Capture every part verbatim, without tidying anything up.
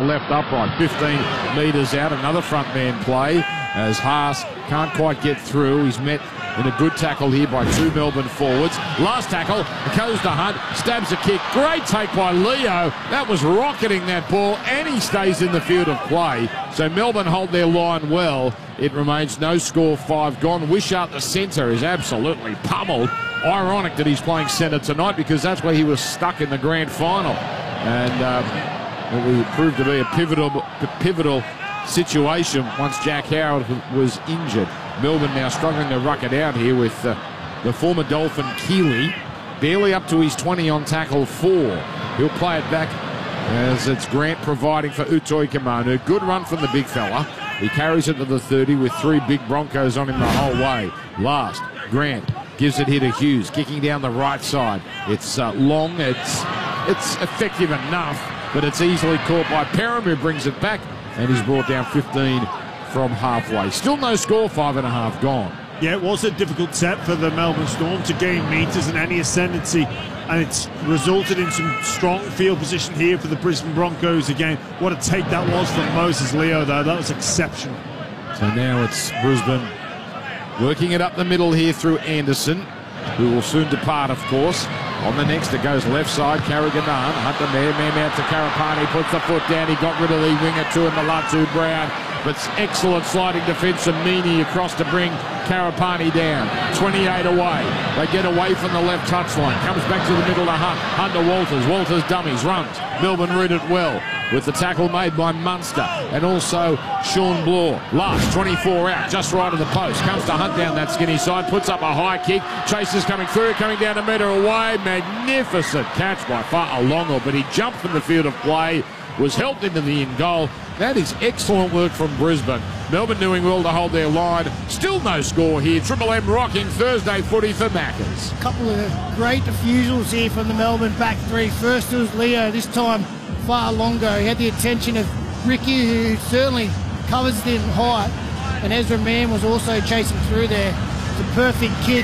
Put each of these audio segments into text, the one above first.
left upright. fifteen metres out, another front man play as Haas can't quite get through. He's met in a good tackle here by two Melbourne forwards. Last tackle, goes to Hunt, stabs a kick. Great take by Leo. That was rocketing that ball, and he stays in the field of play. So Melbourne hold their line well. It remains no score, five gone. Wishart, the centre, is absolutely pummeled. Ironic that he's playing centre tonight because that's where he was stuck in the grand final. And um, it would prove to be a pivotal, pivotal situation once Jack Howard was injured. Melbourne now struggling to ruck it out here with uh, the former Dolphin Keeley barely up to his twenty on tackle four. He'll play it back as it's Grant providing for Utoi Kamanu. Good run from the big fella. He carries it to the thirty with three big Broncos on him the whole way. Last, Grant gives it here to Hughes, kicking down the right side. It's uh, long, it's, it's effective enough, but it's easily caught by Perham, who brings it back, and he's brought down fifteen from halfway. Still no score, five and a half gone. Yeah, it was a difficult set for the Melbourne Storm to gain metres and any ascendancy, and it's resulted in some strong field position here for the Brisbane Broncos again. What a take that was from Moses Leo, though. That was exceptional. So now it's Brisbane working it up the middle here through Anderson, who will soon depart, of course. On the next, it goes left side, Carriganan. Hunter there, man out to Karapani, puts the foot down. He got rid of the winger to him, Malatu Brown. But excellent sliding defence from Meany across to bring Karapani down. twenty-eight away. They get away from the left touchline. Comes back to the middle to Hunt. Hunt to Walters. Walters dummies, runs. Melbourne read it well with the tackle made by Munster and also Sean Bloor. Last, twenty-four out, just right of the post. Comes to Hunt down that skinny side, puts up a high kick. Chasers coming through, coming down a metre away. Magnificent catch by Fa'alongo, but he jumped from the field of play, was helped into the in goal. That is excellent work from Brisbane. Melbourne doing well to hold their line. Still no score here. Triple M rocking Thursday footy for Maccas. A couple of great refusals here from the Melbourne back three. First it was Leo, this time Fa'alongo. He had the attention of Ricky, who certainly covers it in height. And Ezra Mann was also chasing through there. It's a perfect kick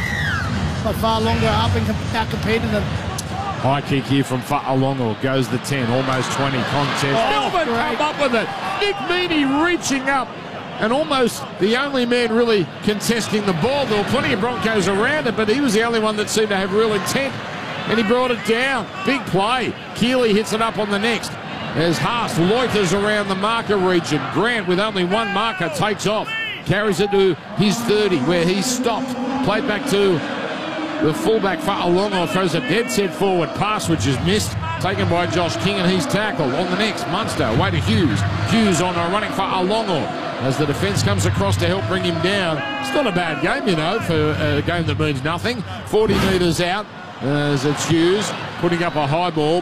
by Fa'alongo up and out-competed them. High kick here from Fa'alongo. Goes the ten, almost twenty contest. Oh, Melbourne great. come up with it. Nick Meany reaching up and almost the only man really contesting the ball. There were plenty of Broncos around it, but he was the only one that seemed to have real intent. And he brought it down. Big play. Keeley hits it up on the next. As Haas loiters around the marker region. Grant, with only one marker, takes off. Carries it to his thirty, where he's stopped. Played back to the fullback Fa'alongo, throws a dead set forward pass, which is missed. Taken by Josh King, and he's tackled. On the next, Munster, away to Hughes. Hughes on a running Fa'alongo as the defence comes across to help bring him down. It's not a bad game, you know, for a game that means nothing. forty metres out as it's Hughes putting up a high ball.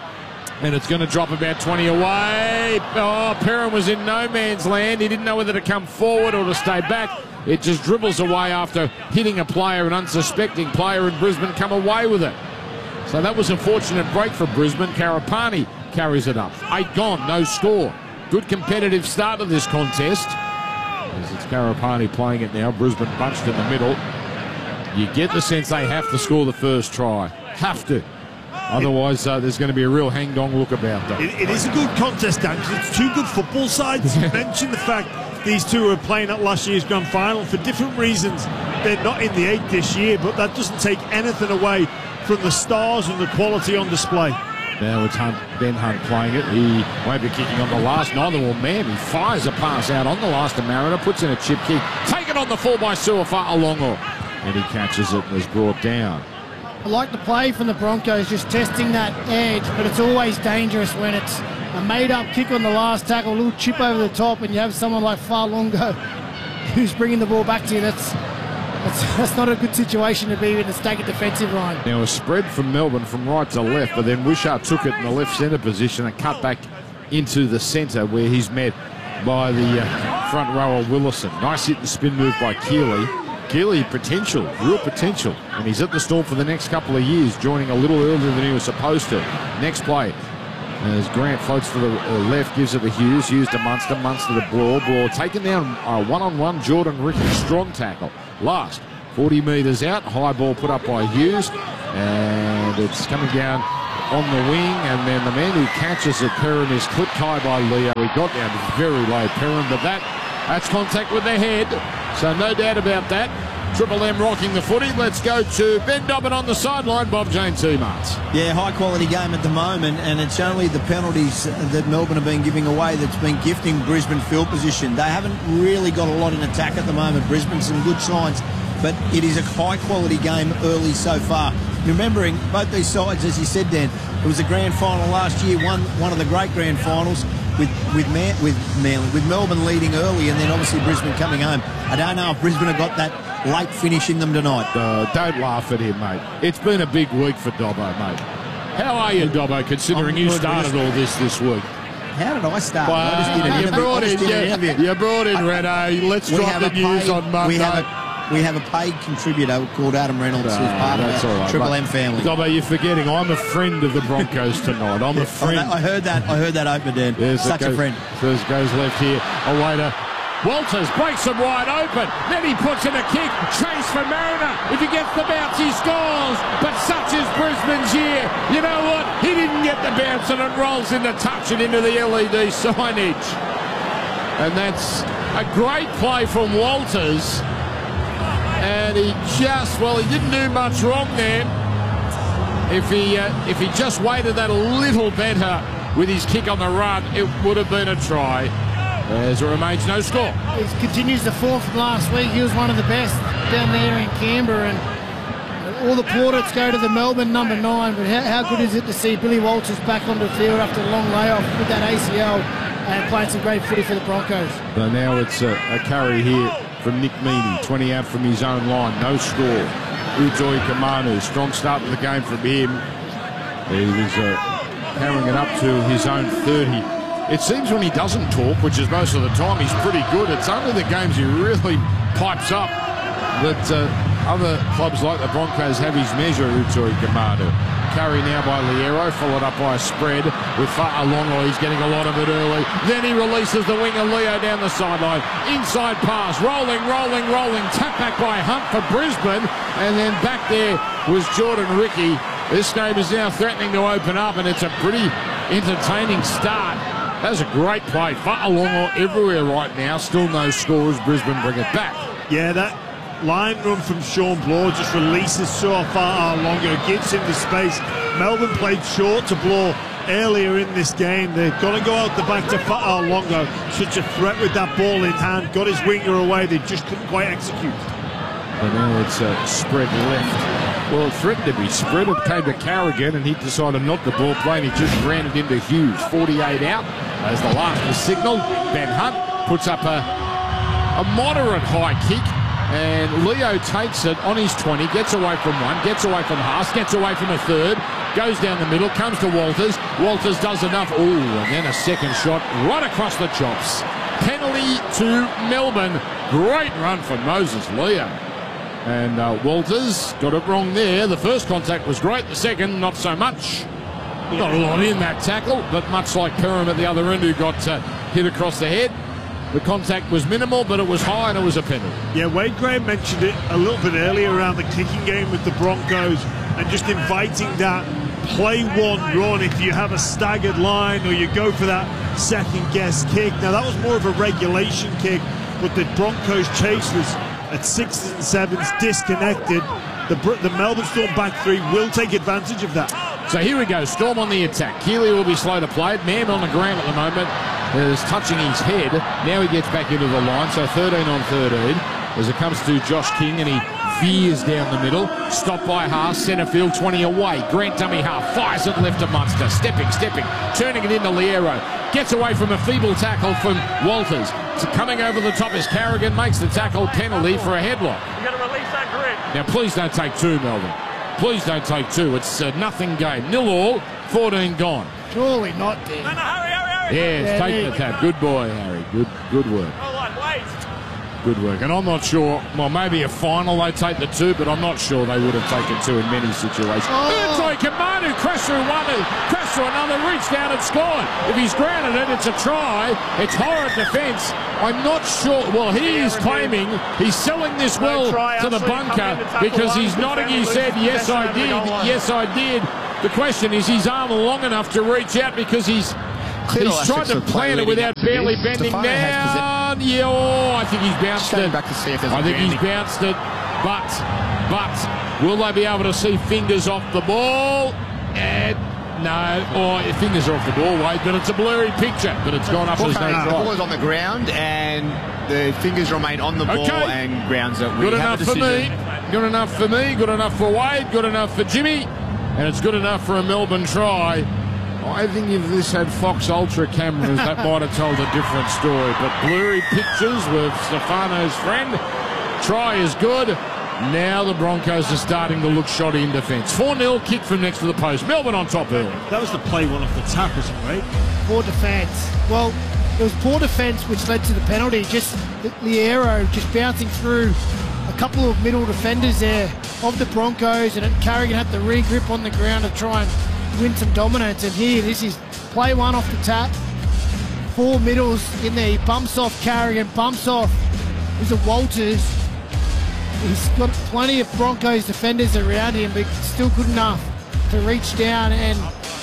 And it's going to drop about twenty away. Oh, Perham was in no man's land. He didn't know whether to come forward or to stay back. It just dribbles away after hitting a player, an unsuspecting player, and Brisbane come away with it. So that was a fortunate break for Brisbane. Karapani carries it up. Eight gone, no score. Good competitive start to this contest. As it's Karapani playing it now. Brisbane bunched in the middle. You get the sense they have to score the first try. Have to. Otherwise, uh, there's going to be a real hang-dong look about that. It, it is a good contest, Dan, because it's two good football sides. You mentioned the fact these two were playing at last year's grand final for different reasons. They're not in the eight this year, but that doesn't take anything away from the stars and the quality on display. Now it's Hunt, Ben Hunt playing it. He won't be kicking on the last. Neither will Mam. He fires a pass out on the last to Mariner, puts in a chip kick. Taken on the full by Suafa-Alongo. And he catches it and is brought down. I like the play from the Broncos, just testing that edge, but it's always dangerous when it's a made-up kick on the last tackle, a little chip over the top, and you have someone like Fa'alongo who's bringing the ball back to you. That's, that's, that's not a good situation to be in a staggered defensive line. Now a spread from Melbourne from right to left, but then Wishart took it in the left centre position and cut back into the centre where he's met by the uh, front rower Willison. Nice hit and spin move by Keeley. Keeley, potential, real potential, and he's at the Storm for the next couple of years, joining a little earlier than he was supposed to. Next play, as Grant floats to the left, gives it to Hughes, Hughes to Munster, Munster to Bloor, Bloor taken down uh, one-on-one, Jordan Ricky, strong tackle. Last, forty metres out, high ball put up by Hughes, and it's coming down on the wing, and then the man who catches it, Perrin, is clipped high by Leo. He got down to very low, Perrin, but that that's contact with the head, so no doubt about that. Triple M rocking the footy. Let's go to Ben Dobbin on the sideline. Bob Jane Seamarts. Yeah, high-quality game at the moment, and it's only the penalties that Melbourne have been giving away that's been gifting Brisbane field position. They haven't really got a lot in attack at the moment. Brisbane, some good signs, but it is a high-quality game early so far. Remembering both these sides, as you said, Dan, it was a grand final last year, one one of the great grand finals with with Man, with Manly, with Melbourne leading early, and then obviously Brisbane coming home. I don't know if Brisbane have got that late finish in them tonight. Uh, don't laugh at him, mate. It's been a big week for Dobbo, mate. How are you, Dobbo, considering you started all this this week? How did I start? Well, I just did an you, interview. brought I just in, did an you, interview. you brought in Renault. Let's We drop have the a news paid- on Monday. We have a we have a paid contributor called Adam Reynolds, who's Ah, part of that's our all right, Triple mate. M family. Dobbo, you're forgetting I'm a friend of the Broncos tonight. I'm a friend. I heard that. I heard that opener, Dan. Yes, Such it goes, a friend. Goes, goes left here. A waiter. Walters breaks him wide open. Then he puts in a kick. Chase for Mariner. If he gets the bounce, he scores. But such is Brisbane's year. You know what? He didn't get the bounce, and it rolls into touch and into the L E D signage. And that's a great play from Walters. And he just, well, he didn't do much wrong there. If he, uh, if he just waited that a little better with his kick on the run, it would have been a try. As it remains no score. He continues the form from last week. He was one of the best down there in Canberra, and all the plaudits go to the Melbourne number nine. But how, how good is it to see Billy Walters back onto the field after a long layoff with that A C L and playing some great footy for the Broncos? So now it's a, a carry here from Nick Meaney, twenty out from his own line, no score. Ujoi Kamanu, strong start to the game from him. He was uh, carrying it up to his own thirty. It seems when he doesn't talk, which is most of the time, he's pretty good. It's only the games he really pipes up that uh, other clubs like the Broncos have his measure, Ujoi Kamanu. Carry now by Liero, followed up by a spread with Fa'alongo. He's getting a lot of it early. Then he releases the winger Leo down the sideline. Inside pass, rolling, rolling, rolling. Tap back by Hunt for Brisbane. And then back there was Jordan Ricky. This game is now threatening to open up, and it's a pretty entertaining start. That was a great play. Fa'alongo everywhere right now. Still no scores. Brisbane bring it back. Yeah, that line run from Sean Bloor just releases so far longer, gives him the space. Melbourne played short to Bloor earlier in this game. They're going to go out the back to Fa'alongo. Such a threat with that ball in hand. Got his winger away. They just couldn't quite execute. And now it's a spread left. Well, it threatened to be spread. It came to Carrigan, and he decided not to ball play, and he just ran it into Hughes. forty-eight out as the last was signalled. Ben Hunt puts up a, a moderate high kick, and Leo takes it on his twenty, gets away from one, gets away from Haas, gets away from a third, goes down the middle, comes to Walters. Walters does enough. Ooh, and then a second shot right across the chops. Penalty to Melbourne. Great run from Moses Leo. And uh, Walters got it wrong there. The first contact was great. The second, not so much. Not a lot in that tackle, but much like Perham at the other end, who got uh, hit across the head. The contact was minimal, but it was high, and it was a penalty. Yeah, Wade Graham mentioned it a little bit earlier around the kicking game with the Broncos, and just inviting that play one run if you have a staggered line or you go for that second guess kick. Now, that was more of a regulation kick, but the Broncos chase was at sixes and sevens, disconnected. The, the Melbourne Storm back three will take advantage of that. So here we go, Storm on the attack. Keeley will be slow to play. Mam on the ground at the moment is touching his head. Now he gets back into the line, so thirteen on thirteen. As it comes to Josh King, and he veers down the middle. Stopped by Haas, centre field, twenty away. Grant dummy half, fires it left to Munster. Stepping, stepping, turning it into Liero. Gets away from a feeble tackle from Walters. So coming over the top as Carrigan makes the tackle, penalty for a headlock. You got to release that grip. Now, please don't take two, Melbourne. Please don't take two. It's a nothing game. Nil all, fourteen gone. Surely not, Dan. No, no, hurry, hurry, hurry. Yes, Yeah, take there the tap. Good boy, Harry. Good, good work. Hold on, wait. Good work. And I'm not sure, well, maybe a final they take the two, but I'm not sure they would have taken two in many situations. Oh. Ujoi Kamanu crashed through one, crashed through another, reached down and scored. If he's grounded it, it's a try. It's horrid defence. I'm not sure. Well, he is claiming he's selling this well to the bunker because he's nodding his head. Yes, I did. Yes, I did. The question is, his arm long enough to reach out because he's Clear he's trying to plant it without barely bending down. Yeah, oh, I think he's bounced it. Back to see if there's I a think he's grounding. bounced it, but but will they be able to see fingers off the ball? And no, oh, fingers are off the ball, Wade, but it's a blurry picture. But it's gone up as no Okay, the ball try. is on the ground and the fingers remain on the ball Okay. and grounds it. We Good have enough a for me. decision. Good enough for me. Good enough for Wade. Good enough for Jimmy. And it's good enough for a Melbourne try. I think if this had Fox Ultra cameras, that might have told a different story. But blurry pictures with Stefano's friend. Try is good. Now the Broncos are starting to look shoddy in defence. four nil, kick from next to the post. Melbourne on top early. That was the play one off the tap, wasn't it, right? Poor defence. Well, it was poor defence which led to the penalty. Just the Liero just bouncing through a couple of middle defenders there of the Broncos, and Carrigan had to regrip on the ground to try and win some dominance. And here, this is play one off the tap. Four middles in there. He bumps off Carrigan, bumps off. There's a Walters. He's got plenty of Broncos defenders around him, but still good enough to reach down and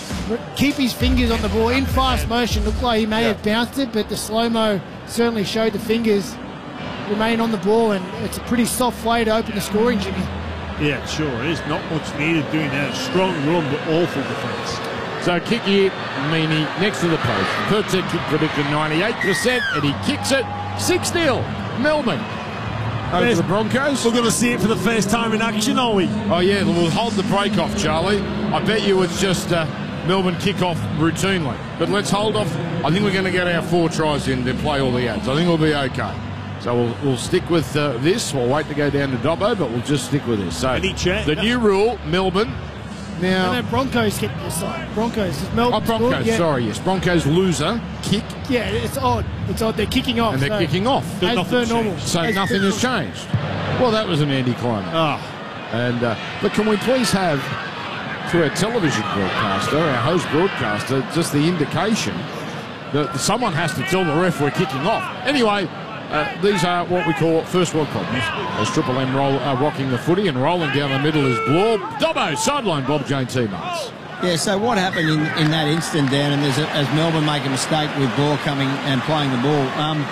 keep his fingers on the ball in fast motion. Looked like he may have bounced it, but the slow-mo certainly showed the fingers remain on the ball, and it's a pretty soft way to open the scoring, Jimmy. Yeah, sure. It is not much needed doing that. Strong run, but awful defence. So kick here, Meany next to the post. Pertek kick predicted ninety-eight percent, and he kicks it six nil. Melbourne over There's- the Broncos. We're going to see it for the first time in action, are we? Oh, yeah, we'll hold the break off, Charlie. I bet you it's just uh, Melbourne kick off routinely. But let's hold off. I think we're going to get our four tries in to play all the ads. I think we'll be okay. So we'll, we'll stick with uh, this. We'll wait to go down to Dobbo, but we'll just stick with this. So Any check? the new rule, Melbourne. Now, And then Broncos get this side. Broncos. Is Melbourne oh, Broncos, scored? Yeah. sorry, yes. Broncos loser, kick, Yeah, it's odd. It's odd. They're kicking off. and they're so kicking off. But as nothing's per normal. changed. So As nothing per has normal. changed. Well, that was an anticlimax. Ah, And uh, but can we please have to our television broadcaster, our host broadcaster, just the indication that someone has to tell the ref we're kicking off. Anyway, uh, these are what we call first world problems. As Triple M roll, uh, rocking the footy and rolling down the middle is Blore. Dobbo, sideline, Bob Jane T-Marks. Yeah, so what happened in, in that instant, Dan, and there's a, as Melbourne make a mistake with Ball coming and playing the ball, um,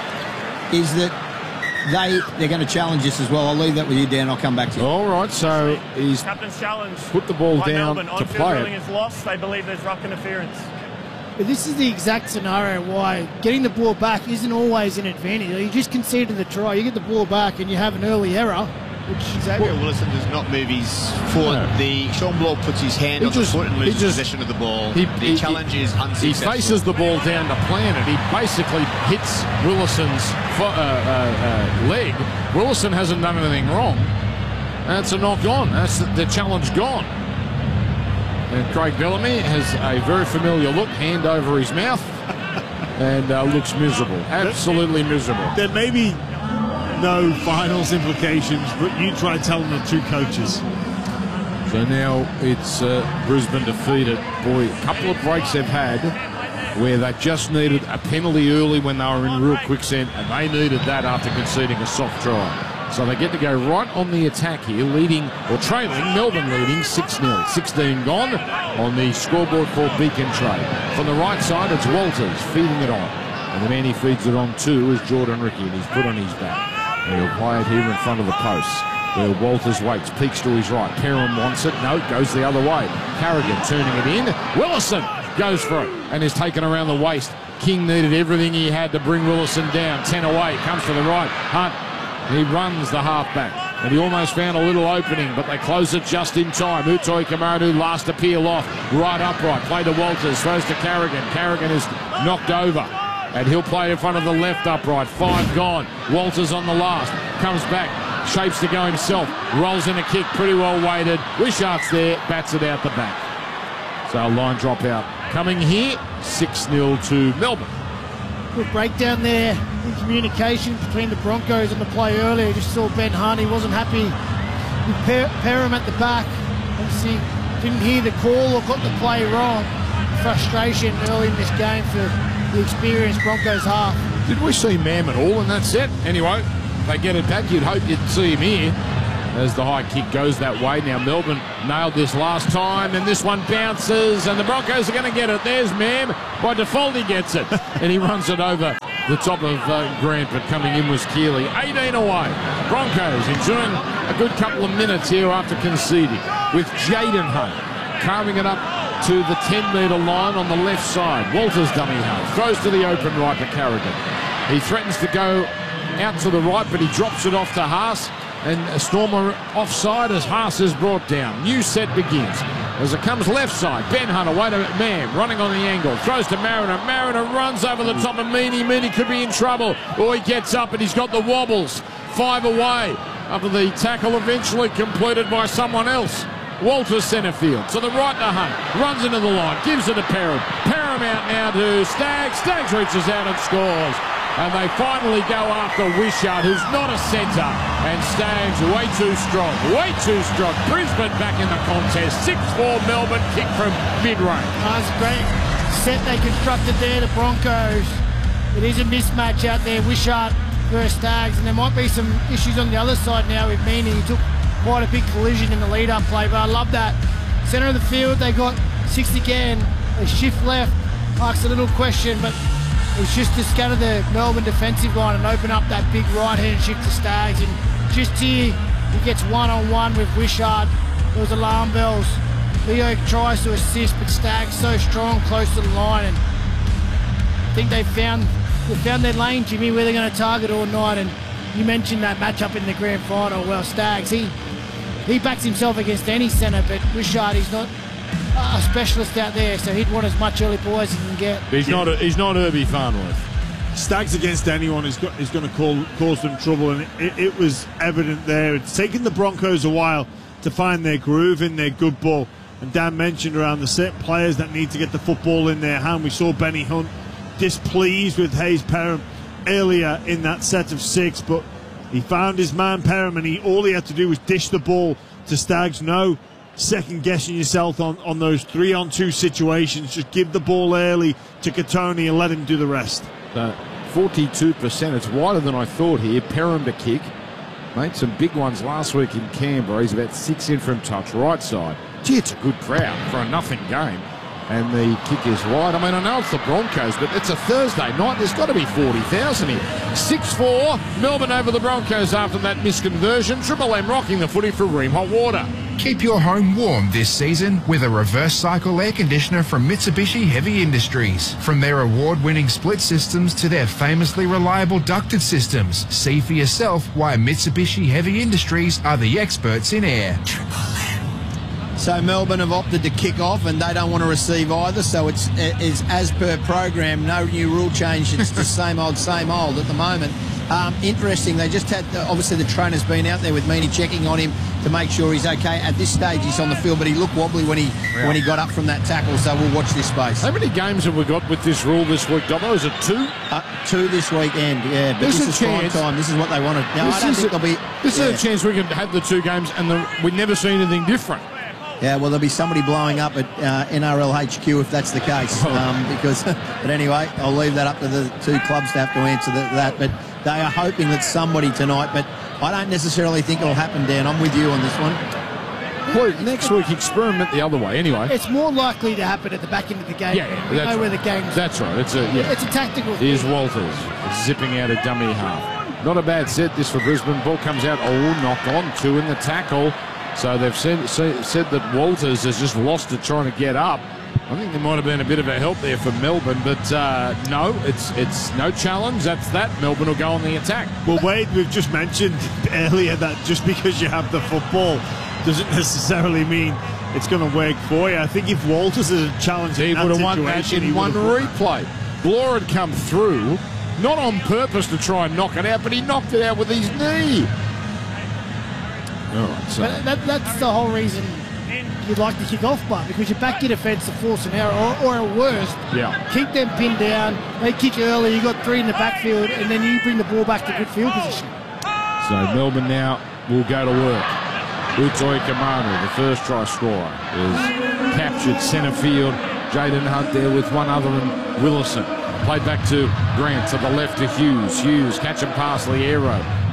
is that they, they're going to challenge this as well. I'll leave that with you, Dan. I'll come back to you. All right, so he's Captain's challenge. put the ball By down Melbourne. to On-field play ruling it. is lost. They believe there's ruck interference. But this is the exact scenario why getting the ball back isn't always an advantage. You just conceded the try. You get the ball back and you have an early error, which Xavier Willison does not move his foot. No. The Sean Bloor puts his hand He on just- the foot and he loses just- possession of the ball. he- the he- challenge is He unsuccessful. faces the ball down to plant it. He basically hits Willison's fo- uh, uh, uh, leg. Willison hasn't done anything wrong. That's a knock on. That's the, the challenge gone. And Craig Bellamy has a very familiar look, hand over his mouth, and uh, looks miserable. Absolutely miserable. there may be no finals implications, but you try telling the two coaches. So now it's uh, Brisbane defeated. Boy, a couple of breaks they've had where they just needed a penalty early when they were in real quicksand, and they needed that after conceding a soft try. So they get to go right on the attack here, leading or trailing, Melbourne leading six nil. sixteen gone on the scoreboard for Beacon Trade. From the right side, it's Walters feeding it on. And the man he feeds it on to is Jordan Ricky, and he's put on his back. And he'll play it here in front of the posts. Where Walters waits, peeks to his right. Perham wants it. No, it goes the other way. Carrigan turning it in. Willison goes for it and is taken around the waist. King needed everything he had to bring Willison down. ten away. Comes to the right. Hunt. He runs the halfback. And he almost found a little opening, but they close it just in time. Utoi Kamadu last to peel off. Right upright. Play to Walters. Throws to Carrigan. Carrigan is knocked over. And he'll play in front of the left upright. Five gone. Walters on the last. Comes back. Shapes to go himself. Rolls in a kick. Pretty well weighted. Wishart's there. Bats it out the back. So line drop out. Coming here. six nil to Melbourne. good breakdown there in communication between the Broncos and the play earlier. Just saw Ben Hunt. He wasn't happy with per- Perham at the back. Obviously didn't hear the call or got the play wrong. Frustration early in this game for the experienced Broncos half. Did we see Mam at all in that set? Anyway, they get it back. You'd hope you'd see him here. as the high kick goes that way. Now Melbourne nailed this last time, and this one bounces, and the Broncos are going to get it. There's Mam. By default, he gets it, and he runs it over the top of uh, Grant, but coming in was Keeley. eighteen away. Broncos enjoying a good couple of minutes here after conceding, with Jaden Hunt carving it up to the ten metre line on the left side. Walters dummy half. Throws to the open right to Carrigan. He threatens to go out to the right, but he drops it off to Haas. And Stormer offside as Haas is brought down. New set begins. As it comes left side, Ben Hunter, wait a minute, man, running on the angle. Throws to Mariner. Mariner runs over the top of Meaney. Meaney could be in trouble. Or he gets up and he's got the wobbles. Five away. After the tackle eventually completed by someone else. Walters centre field. To the right to Hunt. Runs into the line. Gives it to Perham. Perham out now to Staggs. Staggs reaches out and scores. And they finally go after Wishart, who's not a centre. And Staggs way too strong. Way too strong. Brisbane back in the contest. six four Melbourne kick from mid-range. That's a great set they constructed there, the Broncos. It is a mismatch out there. Wishart versus Staggs. And there might be some issues on the other side now with Meaney. He took quite a big collision in the lead-up play, but I love that. Centre of the field, they got six again. They shift left. Asks a little question, but it's just to scatter the Melbourne defensive line and open up that big right-hand shift to Staggs. And just here, he gets one-on-one with Wishart. There was alarm bells. Leo tries to assist, but Staggs so strong, close to the line. And I think they found they found their lane, Jimmy, where they're going to target all night. And you mentioned that matchup in the grand final. Well, Staggs, he he backs himself against any centre, but Wishart, he's not a specialist out there, so he'd want as much early ball as he can get. He's not a, he's not Herbie Farnworth. Staggs against anyone is, go, is going to call, cause them trouble, and it, it was evident there. It's taken the Broncos a while to find their groove in their good ball. And Dan mentioned around the set players that need to get the football in their hand. We saw Benny Hunt displeased with Hayes Perham earlier in that set of six, but he found his man Perham, and he all he had to do was dish the ball to Staggs. No second guessing yourself on, on those three on two situations. Just give the ball early to Katoni and let him do the rest. Uh, forty-two percent. It's wider than I thought here. Perham to kick. Made some big ones last week in Canberra. He's about six in from touch. Right side. Gee, it's a good crowd for a nothing game. And the kick is wide. I mean, I know it's the Broncos, but it's a Thursday night. There's got to be forty thousand here. six four. Melbourne over the Broncos after that misconversion. Triple M rocking the footy for Ream Hot Water. Keep your home warm this season with a reverse cycle air conditioner from Mitsubishi Heavy Industries. From their award-winning split systems to their famously reliable ducted systems, see for yourself why Mitsubishi Heavy Industries are the experts in air. So Melbourne have opted to kick off, and they don't want to receive either, so it's, it's as per program, no new rule change. It's the same old, same old at the moment. Um, interesting, they just had, obviously the trainer's been out there with Meaney checking on him to make sure he's okay. At this stage he's on the field, but he looked wobbly when he yeah. when he got up from that tackle, so we'll watch this space. How many games have we got with this rule this week, Dobbo? Is it two? Uh, two this weekend, yeah. But There's this a is chance. prime time. This is what they wanted. Now, I don't think a, there'll be... This yeah. is a chance we can have the two games and the, we never see anything different. Yeah, well, there'll be somebody blowing up at uh, N R L H Q if that's the case. Um, because, but anyway, I'll leave that up to the two clubs to have to answer the, that. But they are hoping that somebody tonight. But I don't necessarily think it'll happen, Dan. I'm with you on this one. Well, next week experiment the other way. Anyway, it's more likely to happen at the back end of the game. Yeah, yeah we that's know right. where the game's. That's right. It's a yeah. It's a tactical. Here's Walters zipping out a dummy half. Not a bad set this for Brisbane. Ball comes out. Oh, knock on two in the tackle. So they've said, said that Walters has just lost it trying to get up. I think there might have been a bit of a help there for Melbourne, but uh, no, it's it's no challenge. That's that. Melbourne will go on the attack. Well, Wade, we've just mentioned earlier that just because you have the football doesn't necessarily mean it's going to work for you. I think if Walters is a challenge, he would have won that in one replay. Bloor had come through, not on purpose to try and knock it out, but he knocked it out with his knee. All right, so. But that, that's the whole reason you'd like to kick off, but because you back your defence to force an error, or, or at worst, yeah. keep them pinned down. They kick early, you got three in the backfield, and then you bring the ball back to good field position. So Melbourne now will go to work. Utoi Kamanu, the first try scorer, is captured centre field. Jaden Hunt there with one other than Willison. Played back to Grant, to the left to Hughes. Hughes catch and pass Liero.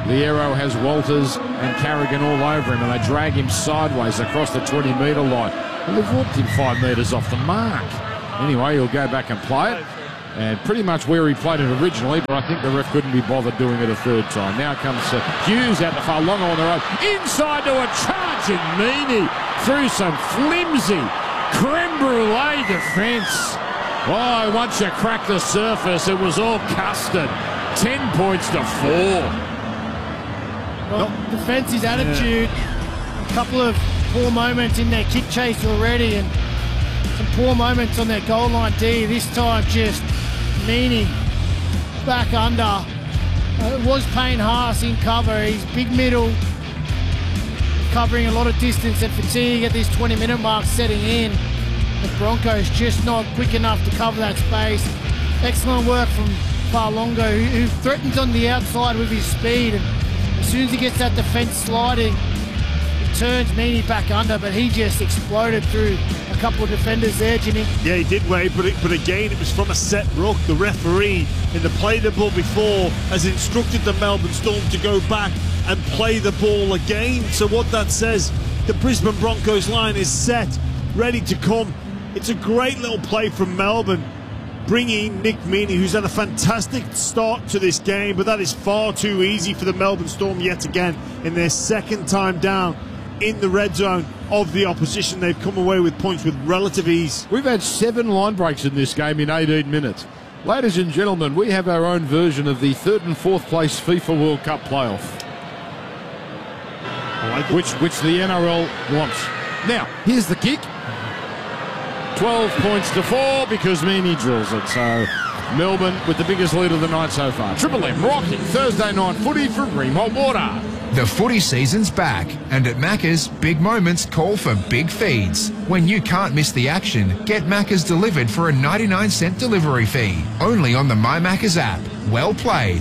Liero has Walters and Carrigan all over him, and they drag him sideways across the twenty metre line. And they've walked him five metres off the mark. Anyway, he'll go back and play it. And pretty much where he played it originally, but I think the ref couldn't be bothered doing it a third time. Now comes uh, Hughes out the far long on the road. Inside to a charging Meany through some flimsy creme brulee defence. Oh, once you crack the surface, it was all custard. Ten points to four. Well, defence, his attitude. Yeah. A couple of poor moments in their kick chase already, and some poor moments on their goal line D. This time just Meany back under. Uh, it was Payne Haas in cover. He's big middle, covering a lot of distance, and fatigue at this twenty minute mark setting in. The Broncos just not quick enough to cover that space. Excellent work from Farlongo, who, who threatens on the outside with his speed, and as soon as he gets that defence sliding, he turns Meany back under, but he just exploded through a couple of defenders there, Jimmy. Yeah, he did, Wade, but, it, but again, it was from a set ruck. The referee, in the play the ball before, has instructed the Melbourne Storm to go back and play the ball again. So what that says, the Brisbane Broncos line is set, ready to come. It's a great little play from Melbourne, bringing Nick Meany, who's had a fantastic start to this game, but that is far too easy for the Melbourne Storm yet again in their second time down in the red zone of the opposition. They've come away with points with relative ease. We've had seven line breaks in this game in eighteen minutes. Ladies and gentlemen, we have our own version of the third and fourth place FIFA World Cup playoff, like which, which the N R L wants. Now, here's the kick. twelve points to four because Meany drills it. So Melbourne with the biggest lead of the night so far. Triple M rocking Thursday night footy from Greenhot Water. The footy season's back, and at Macca's, big moments call for big feeds. When you can't miss the action, get Macca's delivered for a ninety-nine cent delivery fee. Only on the My Macca's app. Well played.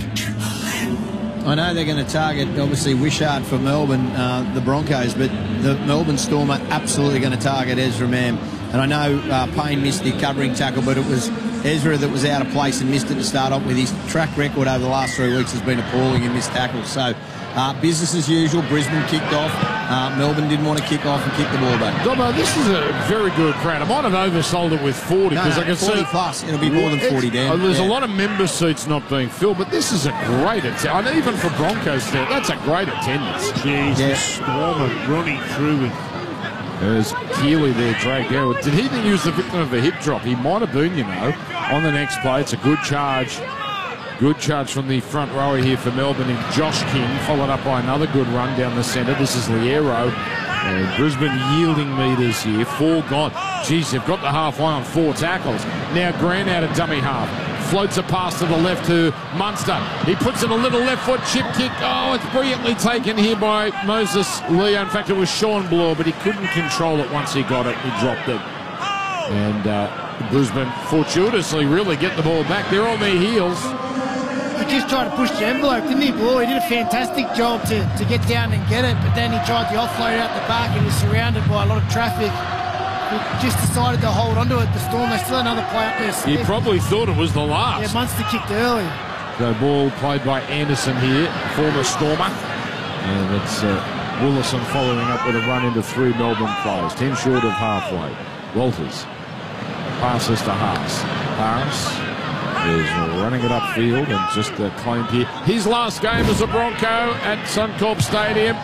I know they're going to target, obviously, Wishart for Melbourne, uh, the Broncos, but the Melbourne Storm are absolutely going to target Ezra Mam. And I know uh, Payne missed the covering tackle, but it was Ezra that was out of place and missed it to start off with. His track record over the last three weeks has been appalling in missed tackles. So uh, business as usual. Brisbane kicked off. Uh, Melbourne didn't want to kick off and kick the ball back. Dobbo, this is a very good crowd. I might have oversold it with forty because no, no, I can forty see plus. It'll be more than forty, Dan. Oh, there's yeah. a lot of member seats not being filled, but this is a great attendance. And even for Broncos, that's a great attendance. Jeez, yeah. the Storm are running through it. There's Keeley there dragged out. Did he even use the victim of a hip drop? He might have been, you know. On the next play, it's a good charge. Good charge from the front rower here for Melbourne in Josh King, followed up by another good run down the centre. This is Liero. And Brisbane yielding metres here. Four gone. Geez, they've got the halfway on four tackles. Now Grant out of dummy half. Floats a pass to the left to Munster. He puts in a little left foot chip kick. Oh, it's brilliantly taken here by Moses Leo. In fact, it was Sean Bloor, but he couldn't control it once he got it. He dropped it. And uh, Brisbane fortuitously really get the ball back. They're on their heels. He just tried to push the envelope, didn't he, Bloor? He did a fantastic job to, to get down and get it, but then he tried the offload out the back and was surrounded by a lot of traffic. He just decided to hold onto it. The Storm, they still another play up there. He probably thought it was the last. Yeah, Munster kicked early. The ball played by Anderson here, former Stormer. And it's uh, Willison following up with a run into three Melbourne players. Ten short of halfway. Walters passes to Haas. Haas is running it upfield and just uh, claimed here. His last game as a Bronco at Suncorp Stadium.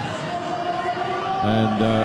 And uh,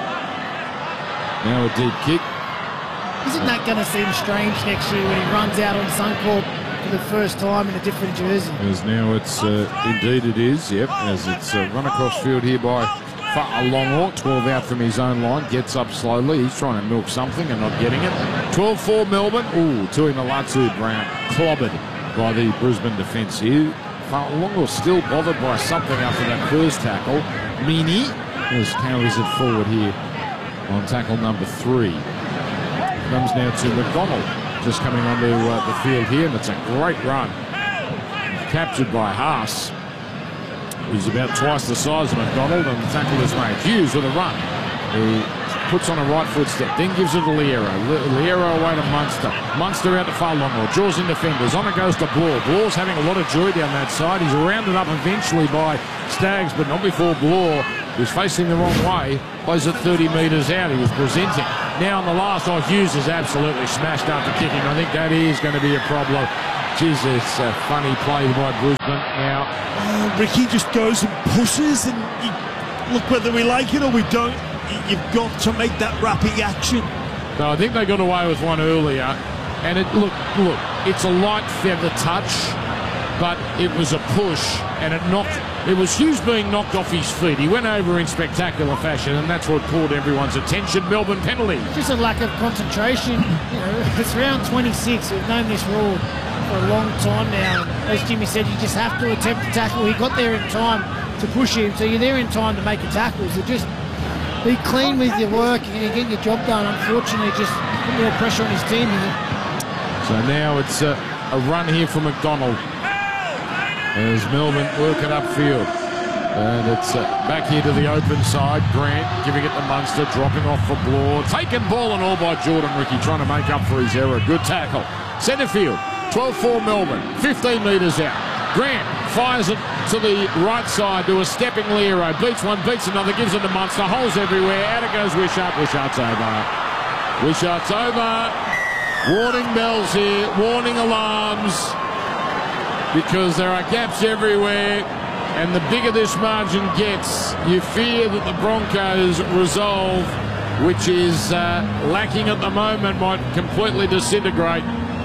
now a deep kick. Isn't that going to seem strange next year when he runs out on Suncorp for the first time in a different jersey? As now it's, uh, indeed it is, yep, as it's uh, run across field here by Fa'alongo. twelve out from his own line, gets up slowly. He's trying to milk something and not getting it. twelve four Melbourne. Ooh, Tuimalatu Brown clobbered by the Brisbane defence here. Fa'alongo still bothered by something after that first tackle. Meany as carries it forward here on tackle number three. Comes now to McDonald, just coming onto uh, the field here, and it's a great run. Captured by Haas. He's about twice the size of McDonald, and the tackle is made. Hughes with a run. He puts on a right foot step, then gives it to Liero. Liero away to Munster. Munster out to Farlongmore, draws in defenders. On it goes to Blore. Blore's having a lot of joy down that side. He's rounded up eventually by Staggs, but not before Blore, who's facing the wrong way, plays it thirty metres out. He was presenting. Now on the last, oh, Hughes is absolutely smashed after kicking. I think that is going to be a problem. Jeez, it's a funny play by Brisbane now. Uh, Ricky just goes and pushes, and you, look, whether we like it or we don't, you've got to make that rapid action. No, I think they got away with one earlier, and it look, look, it's a light feather touch, but it was a push, and it knocked. It was Hughes being knocked off his feet. He went over in spectacular fashion, and that's what caught everyone's attention. Melbourne penalty. Just a lack of concentration. You know, it's round twenty-six. We've known this rule for a long time now. And as Jimmy said, you just have to attempt to tackle. He got there in time to push him, so you're there in time to make a tackle. So just be clean with your work and you get your job done. Unfortunately, just put more pressure on his team here. So now it's a, a run here for McDonald as Melbourne work it upfield. And it's uh, back here to the open side. Grant giving it to Munster, dropping off for Blore. Taken ball and all by Jordan Ricky, trying to make up for his error. Good tackle. Centre field, twelve four Melbourne, fifteen metres out. Grant fires it to the right side to a stepping Liero. Beats one, beats another, gives it to Munster. Holes everywhere. Out it goes Wishart. Wishart's over. Wishart's over. Warning bells here. Warning alarms. Because there are gaps everywhere. And the bigger this margin gets, you fear that the Broncos' resolve, which is uh, lacking at the moment, might completely disintegrate.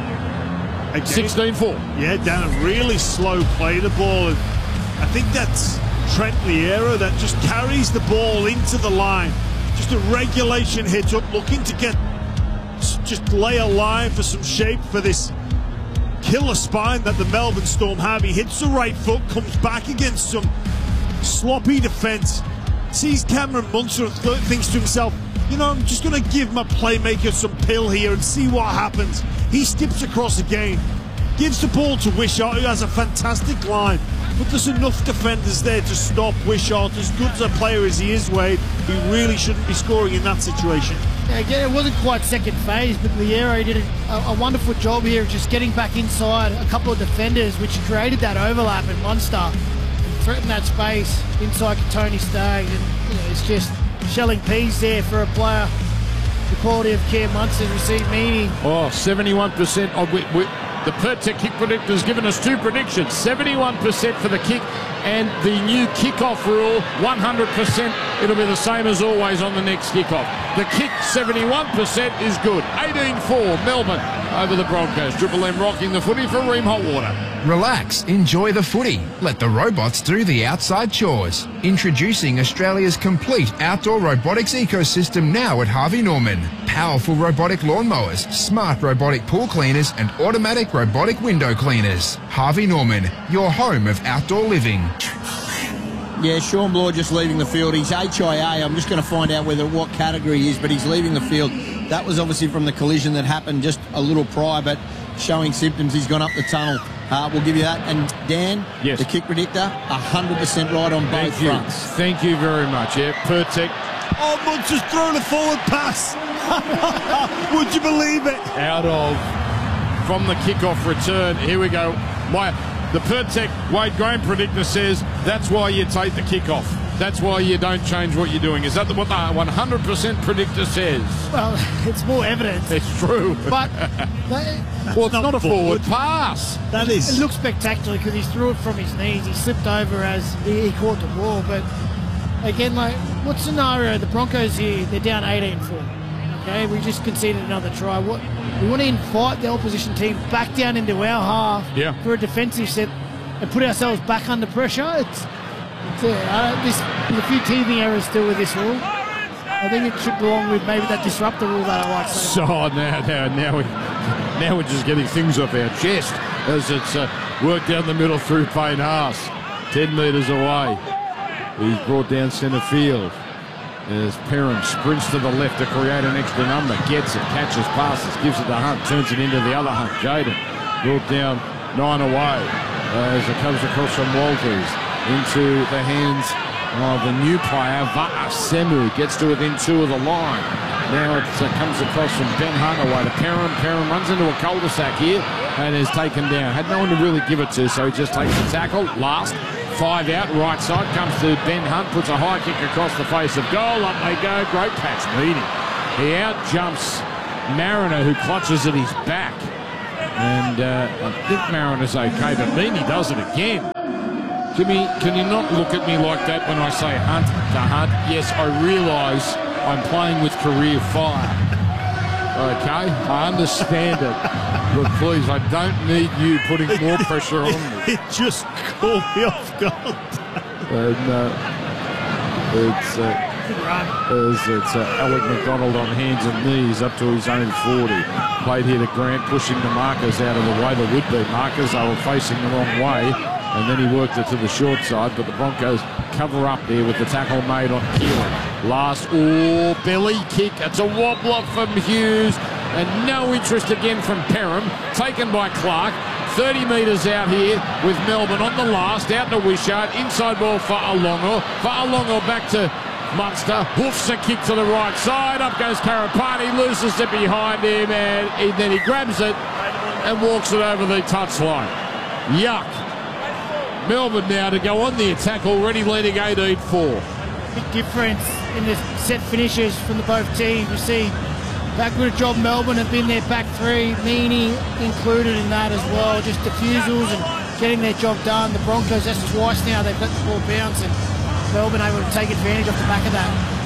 sixteen four. Yeah, down a really slow play the ball. And I think that's Trent Liero that just carries the ball into the line. Just a regulation hit up, looking to get, just lay a line for some shape for this killer spine that the Melbourne Storm have. He hits the right foot, comes back against some sloppy defence, sees Cameron Munster and th thinks to himself, you know, I'm just going to give my playmaker some pill here and see what happens. He skips across again, gives the ball to Wishart, who has a fantastic line, but there's enough defenders there to stop Wishart. As good as a player as he is, Wade, he really shouldn't be scoring in that situation. Yeah, again, it wasn't quite second phase, but Liero did a, a wonderful job here of just getting back inside a couple of defenders, which created that overlap in Munster and threatened that space inside Tony Staggs. And you know, it's just shelling peas there for a player the quality of Cam Munster received meaning. Oh, seventy-one percent. Oh, we, we, the Pertec kick predictor's given us two predictions. seventy-one percent for the kick, and the new kickoff rule, one hundred percent. It'll be the same as always on the next kickoff. The kick, seventy-one percent, is good. eighteen four, Melbourne over the Broncos. Triple M rocking the footy for Ream Hot Water. Relax, enjoy the footy. Let the robots do the outside chores. Introducing Australia's complete outdoor robotics ecosystem now at Harvey Norman. Powerful robotic lawnmowers, smart robotic pool cleaners and automatic robotic window cleaners. Harvey Norman, your home of outdoor living. Yeah, Sean Blore just leaving the field. He's H I A. I'm just going to find out whether what category he is, but he's leaving the field. That was obviously from the collision that happened just a little prior, but showing symptoms. He's gone up the tunnel. Uh, we'll give you that. And Dan, yes, the kick predictor, one hundred percent right on both Thank you. fronts. Thank you very much. Yeah, Pertec. Oh, Munster's thrown a forward pass. Would you believe it? Out of, from the kickoff return. Here we go. My, the Pertec Wade Graham predictor says that's why you take the kickoff. That's why you don't change what you're doing. Is that what the one hundred percent predictor says? Well, it's more evidence. It's true. But they, well, it's not, not a forward, forward pass. That is. It looks spectacular because he threw it from his knees. He slipped over as he, he caught the ball. But again, like, what scenario? The Broncos here, they're down eighteen four. Okay, we just conceded another try. What we want to invite the opposition team back down into our half yeah. for a defensive set and put ourselves back under pressure. It's, it's uh, this, there's a few teething errors still with this rule. I think it should belong with maybe that disruptor rule that I like. So now, now, now, we, now we're just getting things off our chest as it's uh, worked down the middle through Payne Haas, ten metres away. He's brought down centre field. As Perham sprints to the left to create an extra number, gets it, catches, passes, gives it to Hunt, turns it into the other Hunt. Jaden brought down nine away as it comes across from Walters into the hands Oh, the new player, Va'asemu, gets to within two of the line. Now it uh, comes across from Ben Hunt away to Perham. Perham runs into a cul-de-sac here and is taken down. Had no one to really give it to, so he just takes the tackle. Last, five out, right side, comes to Ben Hunt, puts a high kick across the face of goal. Up they go, great patch meeting. He out-jumps Mariner, who clutches at his back. And uh, I think Mariner's okay, but Meaney does it again. Jimmy, can you not look at me like that when I say Hunt to Hunt? Yes, I realise I'm playing with career fire. Okay, I understand it. But please, I don't need you putting more pressure on me. It just caught me off guard. And uh, it's, uh, it's, it's uh, Alec McDonald on hands and knees up to his own forty. Played here to Grant, pushing the markers out of the way. The would-be markers, they were facing the wrong way. And then he worked it to the short side, but the Broncos cover up there with the tackle made on Keelan. Last, oh, belly kick. It's a wobbler from Hughes. And no interest again from Perham. Taken by Clark. thirty metres out here with Melbourne on the last. Out to Wishart. Inside ball for Alongo. For Alongo back to Munster. Hoofs a kick to the right side. Up goes Karapani. Loses it behind him. And he, then he grabs it and walks it over the touchline. Yuck. Melbourne now to go on the attack, already leading eighteen four. Big difference in the set finishes from the both teams. You see that good a job Melbourne have been their back three, Meaney included in that as well. Just defusals and getting their job done. The Broncos, that's twice now they've let the ball bounce, and Melbourne able to take advantage off the back of that.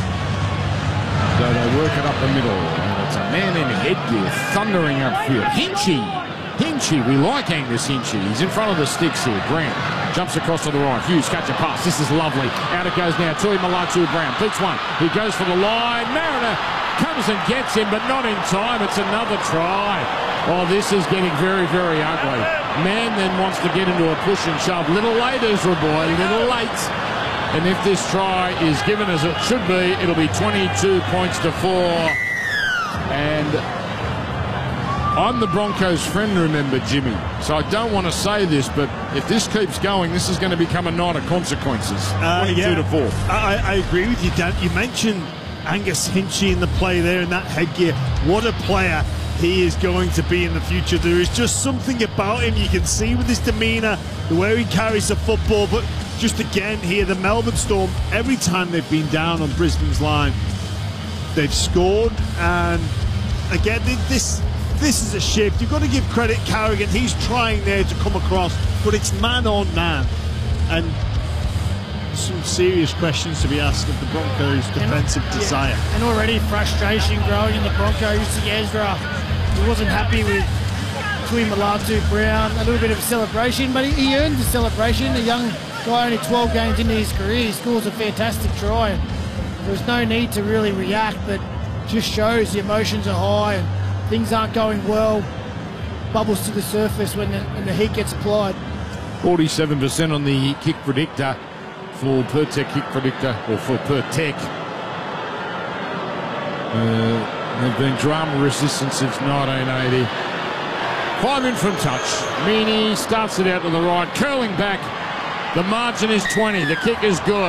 So they work it up the middle, and it's a man in headgear thundering upfield. Hinchy! Hinchy, we like Angus Hinchy. He's in front of the sticks here. Grant jumps across to the right. Hughes cuts a pass. This is lovely. Out it goes now. Tui Malatu Brown beats one. He goes for the line. Mariner comes and gets him, but not in time. It's another try. Oh, this is getting very, very ugly. Man then wants to get into a push and shove. Little late, Ezra boy. Little late. And if this try is given as it should be, it'll be twenty-two points to four. And I'm the Broncos' friend, remember, Jimmy. So I don't want to say this, but if this keeps going, this is going to become a night of consequences. Uh, twenty-two yeah. to four. I, I agree with you, Dan. You mentioned Angus Hinchy in the play there in that headgear. What a player he is going to be in the future. There is just something about him you can see with his demeanour, the way he carries the football. But just again here, the Melbourne Storm, every time they've been down on Brisbane's line, they've scored. And again, this... This is a shift. You've got to give credit Carrigan. He's trying there to come across, but it's man on man. And some serious questions to be asked of the Broncos' defensive and, desire. Yeah, and already frustration growing in the Broncos. You see Ezra, he wasn't happy with Tui Malatu Brown. A little bit of a celebration, but he, he earned the celebration. A young guy, only twelve games into his career, he scores a fantastic try. And there was no need to really react, but just shows the emotions are high and things aren't going well. Bubbles to the surface when the, when the heat gets applied. forty-seven percent on the kick predictor for Pertec kick predictor, or for Pertec. Uh, they've been drama resistant since nineteen eighty. Five in from touch. Meaney starts it out to the right, curling back. The margin is twenty. The kick is good.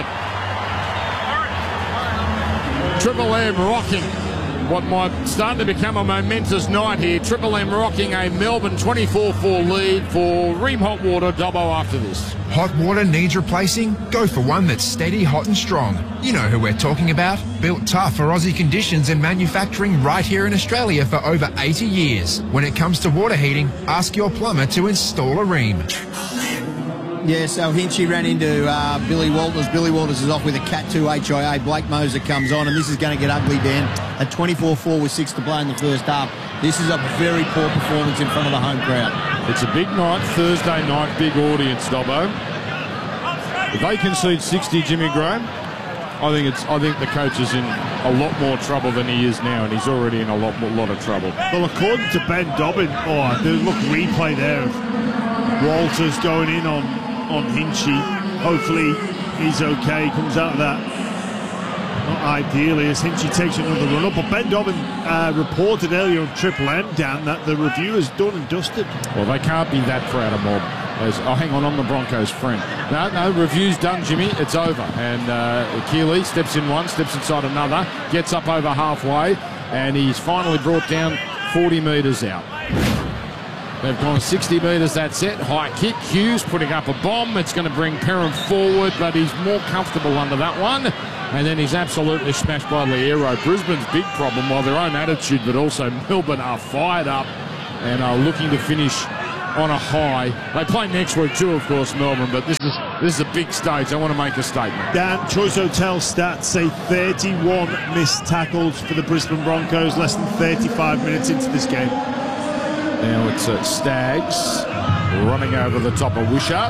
Triple M rocking what might start to become a momentous night here. Triple M rocking a Melbourne twenty-four four lead for Ream Hot Water Dobbo after this. Hot water needs replacing? Go for one that's steady, hot and strong. You know who we're talking about. Built tough for Aussie conditions and manufacturing right here in Australia for over eighty years. When it comes to water heating, ask your plumber to install a Ream. Yeah, so Hinchy ran into uh, Billy Walters. Billy Walters is off with a Cat two H I A. Blake Moser comes on, and this is going to get ugly, Dan. At twenty-four four with six to play in the first half. This is a very poor performance in front of the home crowd. It's a big night, Thursday night, big audience, Dobbo. If they concede sixty, Jimmy Graham, I think it's. I think the coach is in a lot more trouble than he is now, and he's already in a lot, more, lot of trouble. Well, according to Ben Dobbin, oh, the look replay there of Walters going in on on Hinchy. Hopefully he's okay, comes out of that. Not ideally as Hinchy takes another run up, but Ben Dobbin uh, reported earlier on Triple M, Dan, that the review is done and dusted. Well, they can't be that proud of Mob. As, oh, hang on, I'm the Broncos' friend. No, no, review's done, Jimmy. It's over. And uh, Keeley steps in one, steps inside another, gets up over halfway, and he's finally brought down forty metres out. They've gone sixty metres, that's it. High kick. Hughes putting up a bomb. It's going to bring Perham forward, but he's more comfortable under that one. And then he's absolutely smashed by Liero. Brisbane's big problem, while their own attitude, but also Melbourne are fired up and are looking to finish on a high. They play next week too, of course, Melbourne, but this is this is a big stage. They want to make a statement. Dan, Choice Hotel stats say thirty-one missed tackles for the Brisbane Broncos, less than thirty-five minutes into this game. Now it's uh, Staggs running over the top of Wishart,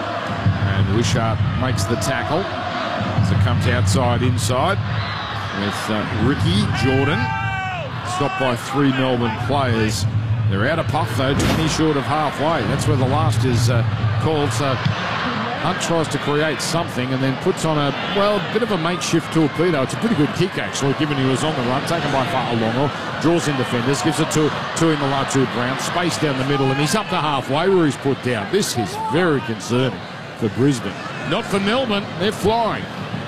and Wishart makes the tackle. So it comes outside, inside, with uh, Ricky Jordan, stopped by three Melbourne players. They're out of puff, though, twenty short of halfway. That's where the last is uh, called. So Hunt tries to create something and then puts on a, well, a bit of a makeshift torpedo. It's a pretty good kick, actually, given he was on the run, taken by Fa'alongo, draws in defenders, gives it to, to in the Latu Brown, space down the middle, and he's up to halfway where he's put down. This is very concerning for Brisbane. Not for Melbourne, they're flying.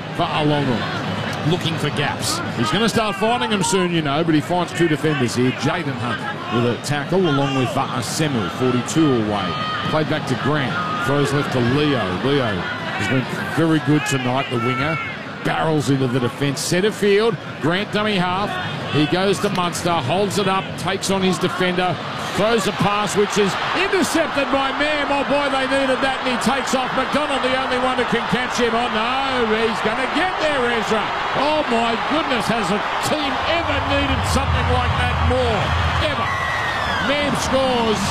Fa'alongo looking for gaps. He's going to start finding them soon, you know, but he finds two defenders here. Jaden Hunt with a tackle along with Va'asemu, forty-two away. Played back to Grant. Throws left to Leo. Leo has been very good tonight, the winger. Barrels into the defence. Centre field. Grant dummy half. He goes to Munster, holds it up, takes on his defender, throws a pass which is intercepted by Mam. Oh boy, they needed that, and he takes off. McDonald, the only one who can catch him. Oh no, he's going to get there, Ezra. Oh my goodness, has a team ever needed something like that more? Ever. Mam scores.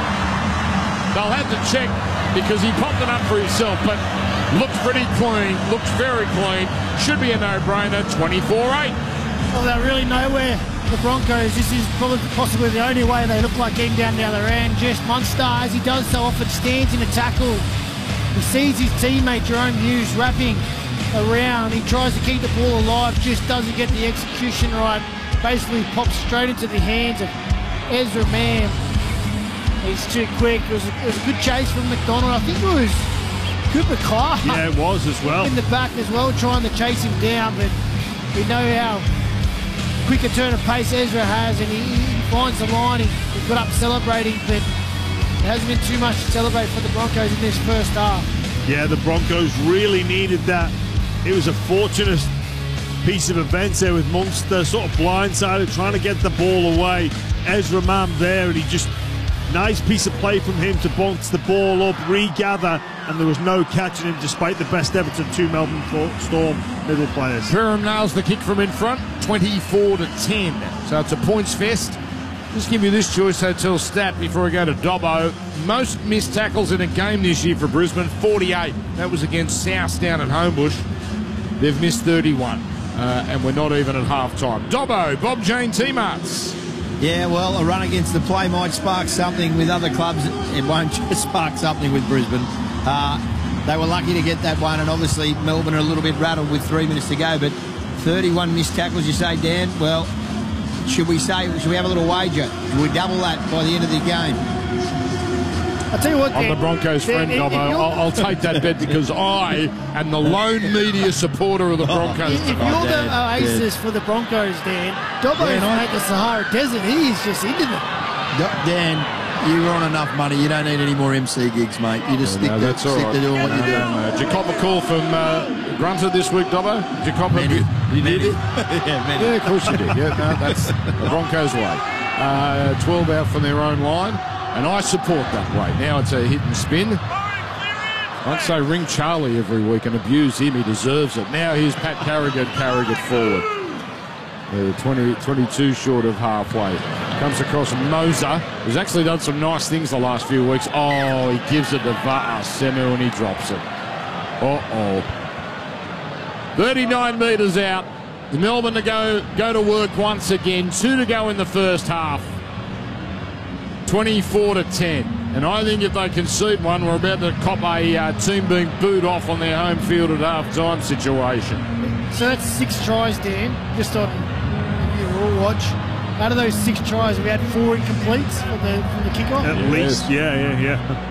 They'll have to check because he popped it up for himself, but looks pretty clean, looks very clean. Should be a no-brainer, twenty-four eight. Well, they're really nowhere, the Broncos. This is probably possibly the only way they look like getting down the other end. Jess Munster, as he does so often, stands in a tackle. He sees his teammate Jerome Hughes wrapping around. He tries to keep the ball alive, just doesn't get the execution right. Basically pops straight into the hands of Ezra Mam. He's too quick. It was, a, it was a good chase from McDonald. I think it was Cooper Clark. Yeah, it was as well. In the back as well, trying to chase him down, but we know how quick a turn of pace Ezra has, and he, he finds the line. He, he got up celebrating, but there hasn't been too much to celebrate for the Broncos in this first half. Yeah, the Broncos really needed that. It was a fortunate piece of events there with Munster sort of blindsided, trying to get the ball away. Ezra Mam there, and he just... Nice piece of play from him to bounce the ball up, regather, and there was no catching him despite the best efforts of two Melbourne Storm middle players. Perham nails the kick from in front, twenty-four to ten. So it's a points fest. Just give you this Choice Hotel stat before I go to Dobbo. Most missed tackles in a game this year for Brisbane, forty-eight. That was against South down at Homebush. They've missed thirty-one, uh, and we're not even at half-time. Dobbo, Bob Jane T-Marts. Yeah, well, a run against the play might spark something with other clubs. It won't just spark something with Brisbane. Uh, they were lucky to get that one, and obviously Melbourne are a little bit rattled with three minutes to go. But thirty-one missed tackles, you say, Dan? Well, should we say, should we have a little wager? Should we double that by the end of the game? I'll tell you what, I'm Dan, the Broncos' friend, Dan, Dobbo. I'll, I'll take that bet because I am the lone media supporter of the Broncos. If you're tonight. the Oasis for the Broncos, Dan, Dobbo's Dan, I- made the Sahara Desert. He is just into them. Dan, you're on enough money. You don't need any more M C gigs, mate. You just stick, No, to, that's stick all right. to doing what no, you do. no, no. Did you cop a call from uh, Grunter this week, Dobbo? Did you cop Many. a... You did it? yeah, many. Yeah, of course you did. Yeah, no, that's the Broncos' way. Uh, twelve out from their own line, and I support that way. Now it's a hit and spin. I'd say ring Charlie every week and abuse him. He deserves it. Now here's Pat Carrigan carrying it forward. Uh, twenty, twenty-two short of halfway. Comes across Moser, who's actually done some nice things the last few weeks. Oh, he gives it to Va'asemu and he drops it. Uh-oh. thirty-nine metres out. Melbourne to go, go to work once again. Two to go in the first half. twenty-four to ten. And I think if they concede one, we're about to cop a uh, team being booed off on their home field at half-time situation. So that's six tries, Dan, just on your Raw watch. out of those six tries, we had four incompletes from the, from the kickoff. At least, yeah, yeah, yeah.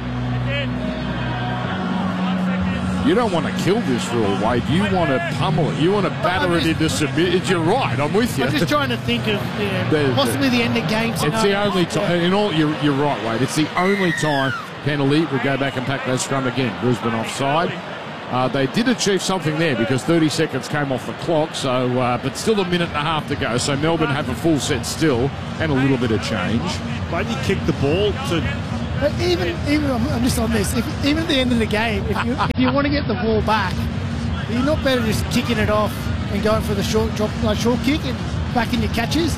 You don't want to kill this rule, Wade. You want to pummel it. You want to batter it into submission. You're right. I'm with you. I'm just trying to think of you know, the, possibly the end of game. It's the only time. In all, you're, you're right, Wade. It's the only time penalty will go back and pack that scrum again. Brisbane offside. Uh, they did achieve something there because thirty seconds came off the clock. So, uh, but still a minute and a half to go. So Melbourne have a full set still and a little bit of change. Why did you kick the ball to? But even, even I'm just on this. If, even at the end of the game, if you, if you want to get the ball back, you're not better just kicking it off and going for the short drop, like short kick and back in your catches